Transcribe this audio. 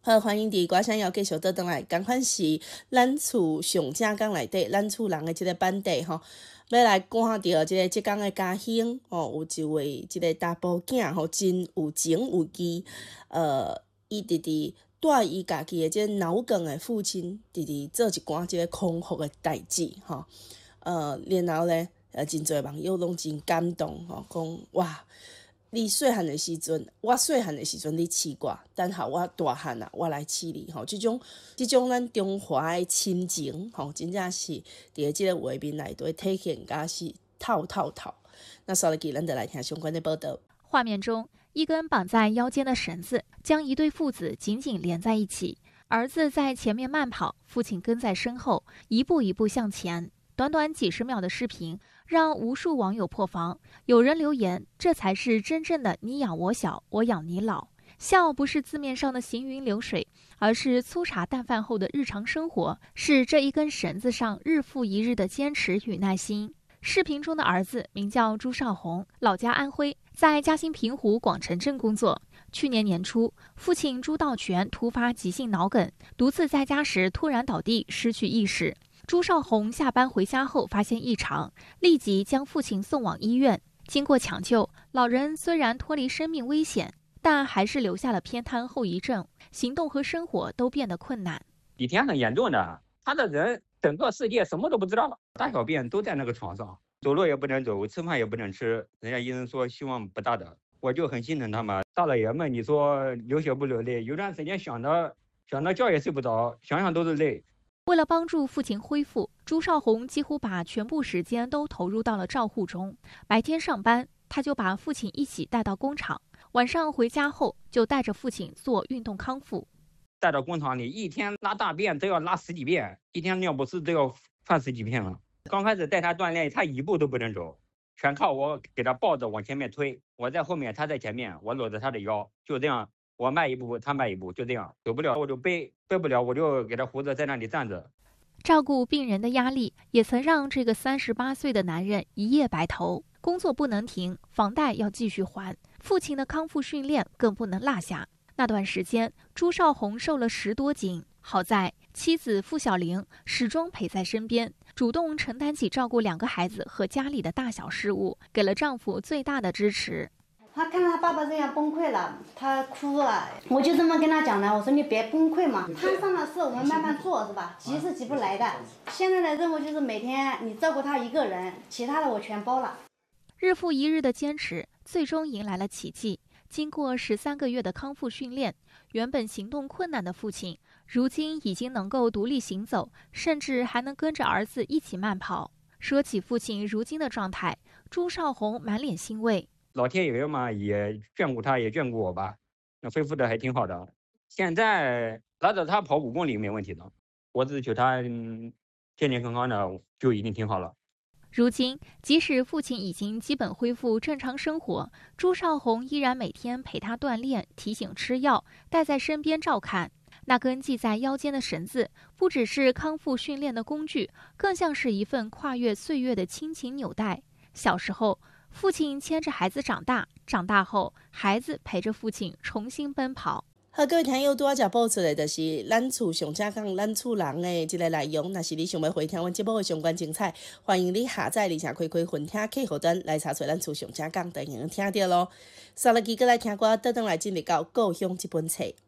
好，欢迎伫歌声要继续倒转来，共款是咱厝上正港内底，咱厝人的即个班底吼，要来看到即个即港的家兄吼，有一位即个查甫囝吼，真有情有义，伊直直带伊家己的即个脑梗的父亲，直直做一寡即个康复的代志吼，然后咧，真侪网友拢真感动吼，讲哇。你细汉的时阵，我细汉的时阵你饲我，等下我大汉啊，我来饲你吼。即种咱中华的亲情吼，真正是伫即个画面内底体现甲是透透透。那稍后咱就来听相关的报道。 画面中，一根绑在腰间的绳子将一对父子紧紧连在一起，儿子在前面慢跑，父亲跟在身后，一步一步向前。短短几十秒的视频，让无数网友破防。有人留言：“这才是真正的你养我小，我养你老。”笑不是字面上的行云流水，而是粗茶淡饭后的日常生活，是这一根绳子上日复一日的坚持与耐心。视频中的儿子名叫朱少红，老家安徽，在嘉兴平湖广城镇工作。去年年初，父亲朱道全突发急性脑梗，独自在家时突然倒地，失去意识。朱少红下班回家后发现异常，立即将父亲送往医院。经过抢救，老人虽然脱离生命危险，但还是留下了偏瘫后遗症，行动和生活都变得困难。 以前很严重的，他的人整个世界什么都不知道了，大小便都在那个床上，走路也不能走，吃饭也不能吃。人家医生说希望不大的，我就很心疼他们。大老爷们，你说流血不流泪？有段时间想着觉也睡不着，想想都是泪。 为了帮助父亲恢复，朱少红几乎把全部时间都投入到了照护中。白天上班，他就把父亲一起带到工厂；晚上回家后，就带着父亲做运动康复。 带到工厂里，一天拉大便都要拉10几遍，一天尿不湿都要犯10几遍了。刚开始带他锻炼，他一步都不能走，全靠我给他抱着往前面推，我在后面，他在前面，我搂着他的腰，就这样。我迈一步，他迈一步，就这样。走不了我就背不了，我就给他扶着在那里站着。 照顾病人的压力也曾让这个38岁的男人一夜白头，工作不能停，房贷要继续还，父亲的康复训练更不能落下。那段时间，朱少红瘦了10多斤，好在妻子付小玲始终陪在身边，主动承担起照顾2个孩子和家里的大小事务，给了丈夫最大的支持。 他看到他爸爸这样崩溃了，他哭了，我就这么跟他讲的，我说你别崩溃嘛，摊上的事我们慢慢做，是吧？急是急不来的。现在的任务就是每天你照顾他一个人，其他的我全包了。 日复一日的坚持，最终迎来了奇迹。经过13个月的康复训练，原本行动困难的父亲，如今已经能够独立行走，甚至还能跟着儿子一起慢跑。说起父亲如今的状态，朱少红满脸欣慰。 老天爷嘛，也眷顾他，也眷顾我吧，那恢复的还挺好的。现在拉着他跑5公里没问题的，我只求他健健康康的，就已经挺好了。 如今，即使父亲已经基本恢复正常生活，朱少红依然每天陪他锻炼，提醒吃药，带在身边照看。那根系在腰间的绳子，不只是康复训练的工具，更像是一份跨越岁月的亲情纽带。小时候，父亲牵着孩子长大，长大后，孩子陪着父亲重新奔跑。 好，各位听友，拄仔才播出的，就是咱厝上正港咱厝人的这个内容。若是你想要回听阮节目的相关精彩，欢迎你下载而且开分听客户端来查找咱厝上正港，就能听到咯。稍后记过来听歌，倒转来进入到故乡这本册。